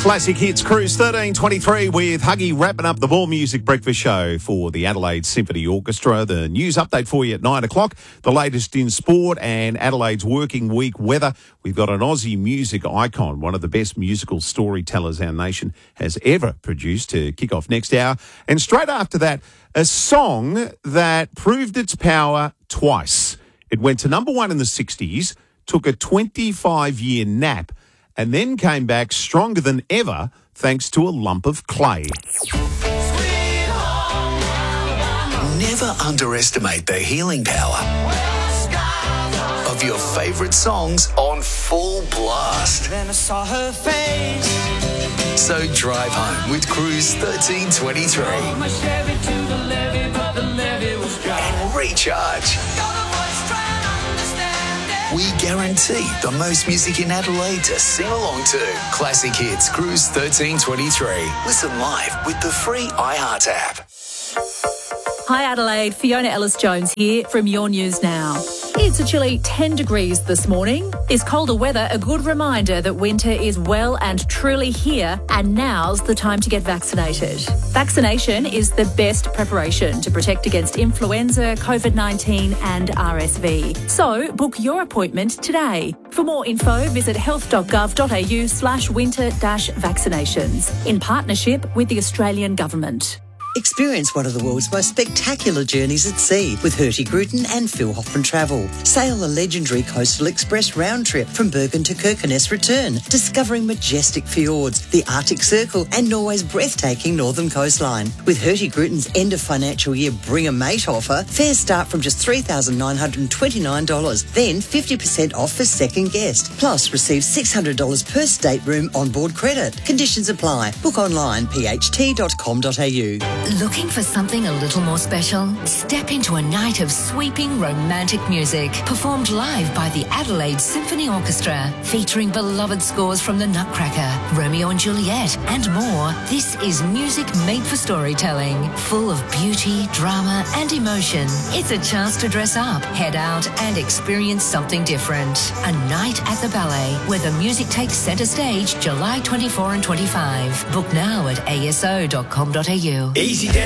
Classic Hits Cruise 1323 with Huggy wrapping up the Ball Music Breakfast Show for the Adelaide Symphony Orchestra. The news update for you at 9 o'clock, the latest in sport and Adelaide's working week weather. We've got an Aussie music icon, one of the best musical storytellers our nation has ever produced, to kick off next hour. And straight after that, a song that proved its power twice. It went to number one in the 60s, took a 25-year nap, and then came back stronger than ever thanks to a lump of clay. Never underestimate the healing power of your favourite songs on full blast. Then I saw her face. So drive home with Cruise 1323 My Chevy to the levee, but the levee was dry. and recharge. We guarantee the most music in Adelaide to sing along to. Classic Hits Cruise 1323. Listen live with the free iHeart app. Hi Adelaide, Fiona Ellis-Jones here from Your News Now. It's a chilly 10 degrees this morning. This colder weather a good reminder that winter is well and truly here, and now's the time to get vaccinated. Vaccination is the best preparation to protect against influenza, COVID-19 and RSV. So book your appointment today. For more info, visit health.gov.au/winter-vaccinations in partnership with the Australian Government. Experience one of the world's most spectacular journeys at sea with Hurtigruten and Phil Hoffman Travel. Sail the legendary Coastal Express round trip from Bergen to Kirkenes return, discovering majestic fjords, the Arctic Circle and Norway's breathtaking northern coastline. With Hurtigruten's end of financial year Bring a Mate offer, fares start from just $3,929, then 50% off for second guest. Plus, receive $600 per stateroom onboard credit. Conditions apply. Book online, pht.com.au. Looking for something a little more special? Step into a night of sweeping romantic music, performed live by the Adelaide Symphony Orchestra, featuring beloved scores from The Nutcracker, Romeo and Juliet, and more. This is music made for storytelling, full of beauty, drama, and emotion. It's a chance to dress up, head out, and experience something different. A night at the ballet, where the music takes centre stage July 24 and 25. Book now at aso.com.au. Easy